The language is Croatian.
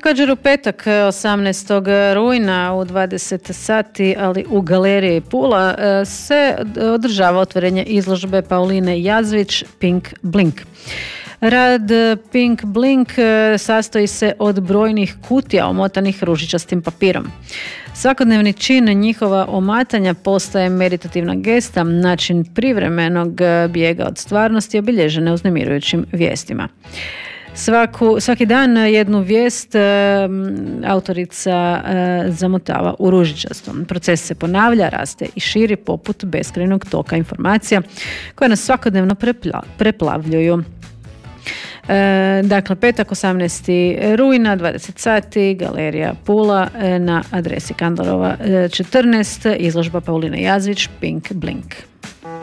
Također u petak 18. rujna u 20 sati, ali u galeriji Pula se održava otvorenje izložbe Pauline Jazvić Pink Blink. Rad Pink Blink sastoji se od brojnih kutija omotanih ružičastim papirom. Svakodnevni čin njihova omatanja postaje meditativna gesta, način privremenog bijega od stvarnosti obilježene uznemirujućim vijestima. Svaki dan jednu vijest autorica zamotava u ružičastom. Proces se ponavlja, raste i širi poput beskrajnog toka informacija koje nas svakodnevno preplavljuju. Dakle, petak 18. rujna, 20 sati, galerija Pula na adresi Kandlerova 14, izložba Pauline Jazvić Pink Blink.